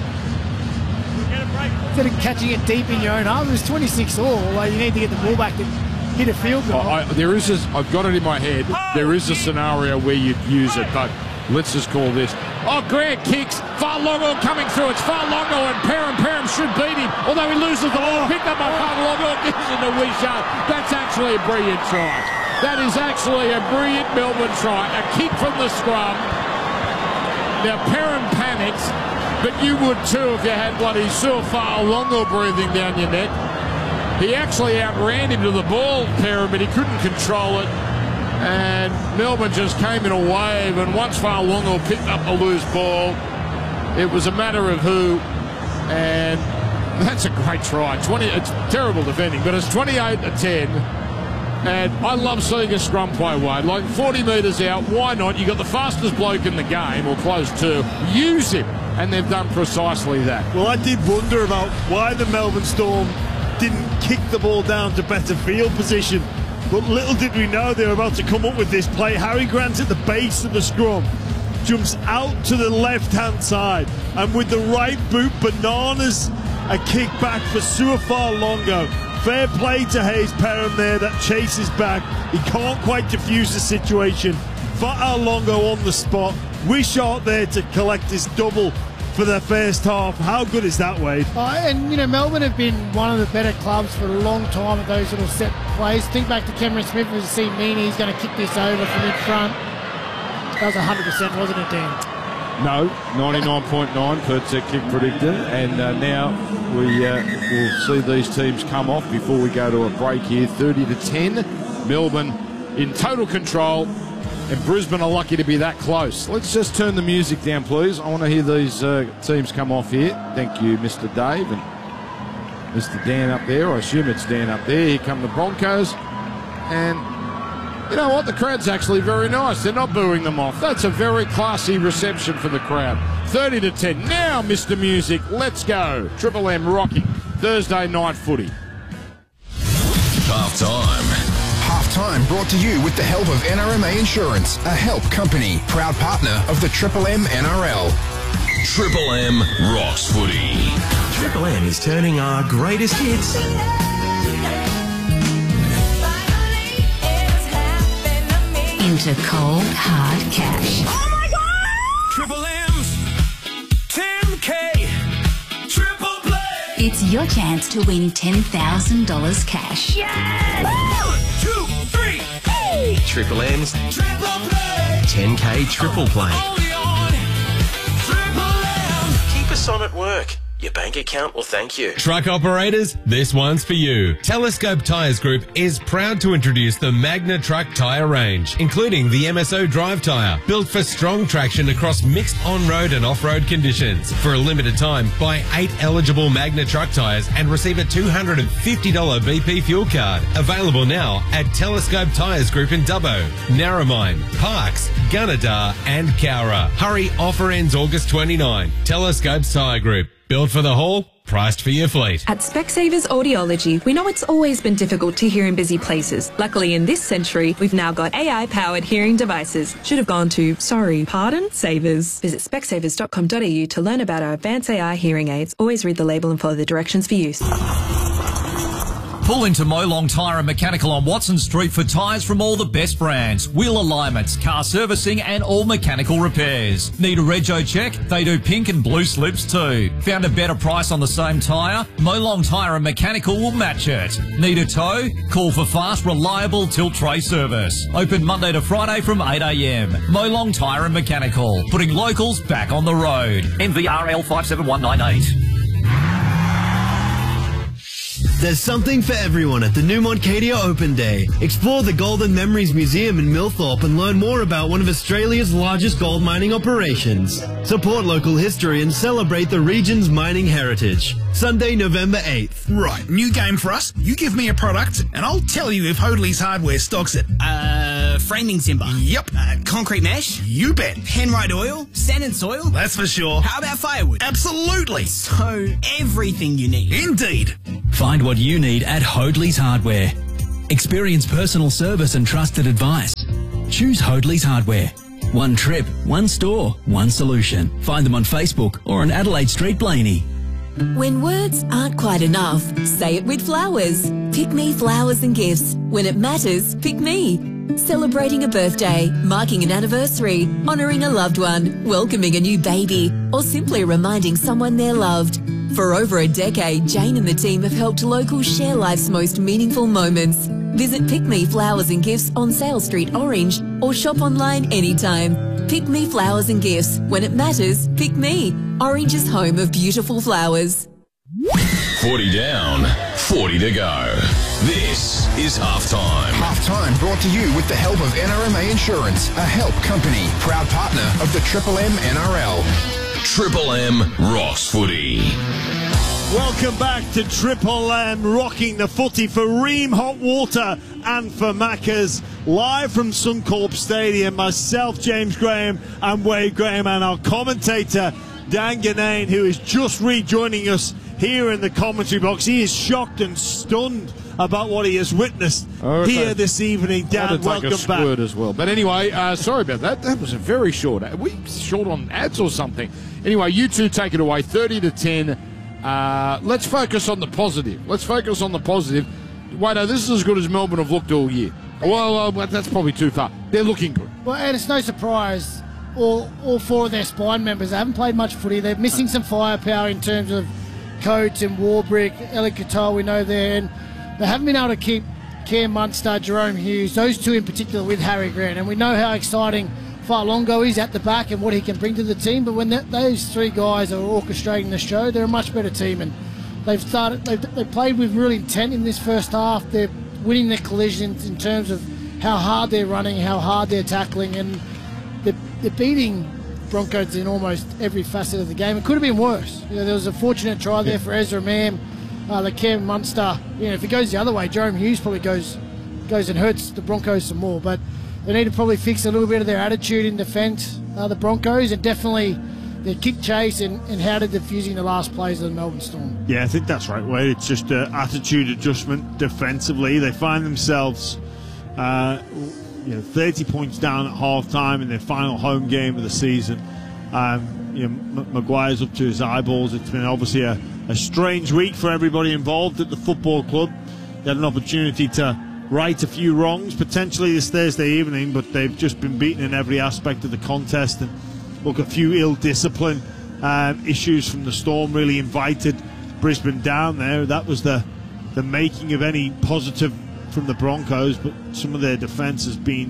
instead of catching it deep in your own half. It was twenty-six all. Like you need to get the ball back to hit a field goal. I, there is, a, I've got it in my head. There is a scenario where you'd use it, but let's just call this. Oh, Grant kicks. Farlongo coming through. It's Farlongo and Perham. Perham should beat him. Although he loses the ball. Picked up by Farlongo. Gives it to Wishart. That's actually a brilliant try. That is actually a brilliant Melbourne try. A kick from the scrum. Now, Perham panics, but you would too if you had bloody Sue Farlongo breathing down your neck. He actually outran him to the ball, Perham, but he couldn't control it. And Melbourne just came in a wave, and once Farlongo picked up the loose ball, it was a matter of who, and that's a great try. twenty, it's terrible defending, but it's twenty-eight to ten, and I love seeing a scrum play, Wade. Like forty metres out, why not? You got the fastest bloke in the game, or close to, use him, and they've done precisely that. Well, I did wonder about why the Melbourne Storm didn't kick the ball down to better field position. But little did we know they were about to come up with this play. Harry Grant at the base of the scrum jumps out to the left-hand side. And with the right boot, bananas, a kick back for Suafar Longo. Fair play to Hayes Perham there that chases back. He can't quite defuse the situation. Fa'al Longo on the spot. Wishart there to collect his double for their first half. How good is that, Wade? Uh, and, you know, Melbourne have been one of the better clubs for a long time at those little set plays. Think back to Cameron Smith as you see Meany, he's going to kick this over from in front. That was one hundred percent, wasn't it, Dan? No, ninety-nine point nine per kick predictor. And uh, now we uh, will see these teams come off before we go to a break here. thirty to ten. Melbourne in total control. And Brisbane are lucky to be that close. Let's just turn the music down, please. I want to hear these uh, teams come off here. Thank you, Mister Dave and Mister Dan up there. I assume it's Dan up there. Here come the Broncos. And you know what? The crowd's actually very nice. They're not booing them off. That's a very classy reception for the crowd. thirty to ten. Now, Mister Music, let's go. Triple M rocking. Thursday night footy. Half time. Halftime brought to you with the help of N R M A Insurance, a help company, proud partner of the Triple M N R L. Triple M rocks footy. Triple M is turning our greatest hits into cold, hard cash. Oh my God! Triple M's ten K triple play. It's your chance to win ten thousand dollars cash. Yes! One, two, three, hey! Triple M's triple play. ten K triple play. Only on Triple M. Keep us on at work. Your bank account will thank you. Truck operators, this one's for you. Telescope Tyres Group is proud to introduce the Magna Truck tyre range, including the M S O Drive tyre, built for strong traction across mixed on-road and off-road conditions. For a limited time, buy eight eligible Magna Truck tyres and receive a two hundred fifty dollars B P fuel card. Available now at Telescope Tyres Group in Dubbo, Narromine, Parkes, Gunnedah and Cowra. Hurry, offer ends August twenty-ninth. Telescope Tyre Group. Built for the haul, priced for your fleet. At Specsavers Audiology, we know it's always been difficult to hear in busy places. Luckily, in this century, we've now got A I-powered hearing devices. Should have gone to, sorry, pardon, Savers. Visit specsavers dot com dot a u to learn about our advanced A I hearing aids. Always read the label and follow the directions for use. Pull into Molong Tyre and Mechanical on Watson Street for tyres from all the best brands, wheel alignments, car servicing and all mechanical repairs. Need a rego check? They do pink and blue slips too. Found a better price on the same tyre? Molong Tyre and Mechanical will match it. Need a tow? Call for fast, reliable tilt tray service. Open Monday to Friday from eight a m. Molong Tyre and Mechanical, putting locals back on the road. M V R L five seven one nine eight. There's something for everyone at the Newmont Cadia Open Day. Explore the Golden Memories Museum in Millthorpe and learn more about one of Australia's largest gold mining operations. Support local history and celebrate the region's mining heritage. Sunday, November eighth. Right, new game for us. You give me a product and I'll tell you if Hoadley's Hardware stocks it. Uh, framing timber. Yep. Uh, concrete mesh. You bet. Penrite oil. Sand and soil. That's for sure. How about firewood? Absolutely. So, everything you need. Indeed. Find what you need at Hoadley's Hardware. Experience personal service and trusted advice. Choose Hoadley's Hardware. One trip, one store, one solution. Find them on Facebook or on Adelaide Street, Blaney. When words aren't quite enough, say it with flowers. Pick Me Flowers and Gifts. When it matters, pick me. Celebrating a birthday, marking an anniversary, honouring a loved one, welcoming a new baby, or simply reminding someone they're loved. For over a decade, Jane and the team have helped locals share life's most meaningful moments. Visit Pick Me Flowers and Gifts on Sale Street, Orange, or shop online anytime. Pick Me Flowers and Gifts. When it matters, pick me. Orange's home of beautiful flowers. forty down, forty to go. This is Halftime. Halftime brought to you with the help of N R M A Insurance, a help company, proud partner of the Triple M N R L. Triple M rocks footy. Welcome back to Triple M, rocking the footy for Ream Hot Water and for Macca's, live from Suncorp Stadium. Myself, James Graham, and Wade Graham, and our commentator, Dan Ganane, who is just rejoining us here in the commentary box. He is shocked and stunned about what he has witnessed okay. here this evening. Dan, welcome take a back. Squirt as well. But anyway, uh, sorry about that. That was a very short. Are we short on ads or something? Anyway, you two take it away, thirty to ten. Uh, let's focus on the positive. Let's focus on the positive. Wado, this is as good as Melbourne have looked all year. Well, well, that's probably too far. They're looking good. Well, and it's no surprise. All, all four of their spine members, they haven't played much footy. They're missing some firepower in terms of Coates and Warbrick, Elliot Katoa, we know there. And they haven't been able to keep Cam Munster, Jerome Hughes, those two in particular with Harry Grant. And we know how exciting Farlongo is at the back and what he can bring to the team. But when that, those three guys are orchestrating the show, they're a much better team. And they've started, they've, they've played with real intent in this first half. They're winning their collisions in terms of how hard they're running, how hard they're tackling, and they're, they're beating Broncos in almost every facet of the game. It could have been worse. You know, there was a fortunate try there for Ezra Mam. Uh, the Cam Munster, you know, if it goes the other way, Jerome Hughes probably goes goes and hurts the Broncos some more. But they need to probably fix a little bit of their attitude in defence, uh, the Broncos, and definitely their kick chase and, and how they're diffusing the last plays of the Melbourne Storm. Yeah, I think that's right, Wade. It's just an attitude adjustment defensively. They find themselves uh, you know, thirty points down at half-time in their final home game of the season. Um, you know, M- Maguire's up to his eyeballs. It's been obviously a, a strange week for everybody involved at the football club. They had an opportunity to right a few wrongs potentially this Thursday evening, but they've just been beaten in every aspect of the contest. And look, a few ill-discipline um, issues from the Storm really invited Brisbane down there. That was the the making of any positive from the Broncos, but some of their defence has been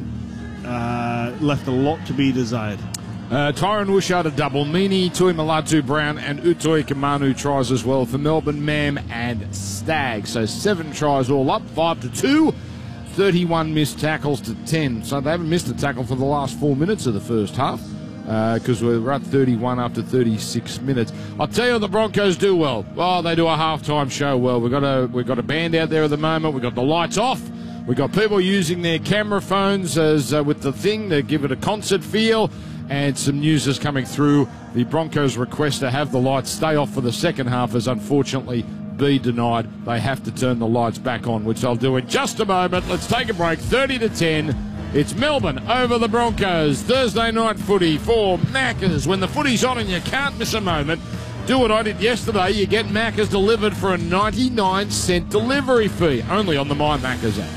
uh, left a lot to be desired. Uh, Tyron Wishart a double, Meany, Tui Malatu Brown and Utoi Kamanu tries as well for Melbourne, Mam and Stagg. So seven tries all up, five to two, thirty-one missed tackles to ten. So they haven't missed a tackle for the last four minutes of the first half, because uh, we're at thirty-one after thirty-six minutes. I'll tell you what the Broncos do well. Oh, they do a halftime show well. We've got a, we've got a band out there at the moment. We've got the lights off. We've got people using their camera phones as uh, with the thing to give it a concert feel. And some news is coming through. The Broncos' request to have the lights stay off for the second half has unfortunately been denied. They have to turn the lights back on, which I'll do in just a moment. Let's take a break. thirty to ten. It's Melbourne over the Broncos. Thursday night footy for Macca's. When the footy's on and you can't miss a moment, do what I did yesterday. You get Macca's delivered for a ninety-nine cent delivery fee. Only on the My Macca's app.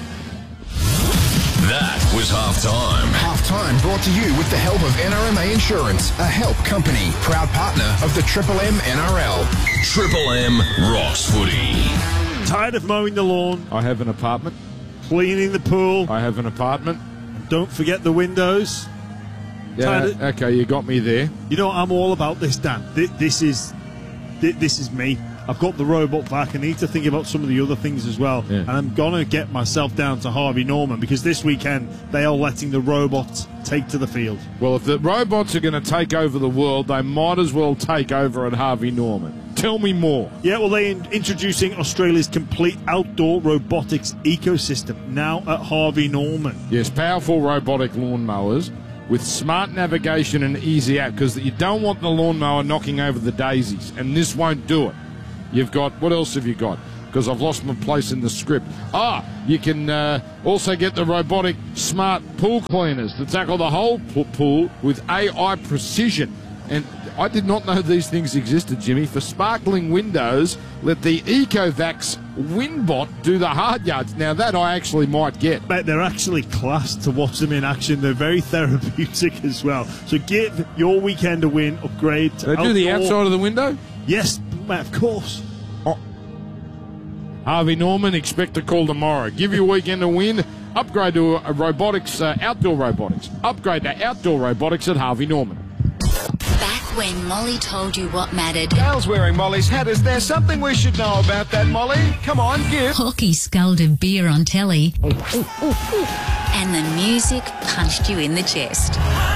That was Halftime. Halftime brought to you with the help of N R M A Insurance, a help company, proud partner of the Triple M N R L. Triple M rocks footy. Tired of mowing the lawn? I have an apartment. Cleaning the pool? I have an apartment. Don't forget the windows. Yeah, of, okay, you got me there. You know, I'm all about this, Dan. This is this is me. I've got the robot back. I need to think about some of the other things as well. Yeah. And I'm going to get myself down to Harvey Norman because this weekend they are letting the robots take to the field. Well, if the robots are going to take over the world, they might as well take over at Harvey Norman. Tell me more. Yeah, well, they're in- introducing Australia's complete outdoor robotics ecosystem now at Harvey Norman. Yes, powerful robotic lawnmowers with smart navigation and easy app, because you don't want the lawnmower knocking over the daisies, and this won't do it. You've got, what else have you got? Because I've lost my place in the script. Ah, you can uh, also get the robotic smart pool cleaners to tackle the whole pool with A I precision. And I did not know these things existed, Jimmy. For sparkling windows, let the EcoVax Windbot do the hard yards. Now, that I actually might get. Mate, they're actually class to watch them in action. They're very therapeutic as well. So give your weekend a win. Upgrade to They do the outdoor- outside of the window? Yes, mate, of course. Oh. Harvey Norman, expect a call tomorrow. Give your weekend a win. Upgrade to a robotics, uh, outdoor robotics. Upgrade to outdoor robotics at Harvey Norman. Back when Molly told you what mattered. Gail's wearing Molly's hat. Is there something we should know about that, Molly? Come on, give. Hawkey sculled beer on telly. And the music punched you in the chest.